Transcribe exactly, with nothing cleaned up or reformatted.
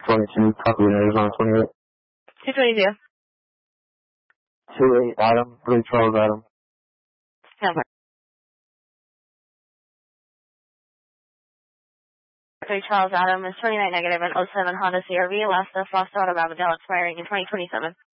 twenty-two, copy Arizona twenty-eight. two twenty-two. two eight, Adam, three Charles Adam. Number. three Charles Adam is twenty-nine negative and oh seven Honda C R V, Alaska, Fox Auto, Babadell, expiring in twenty twenty-seven.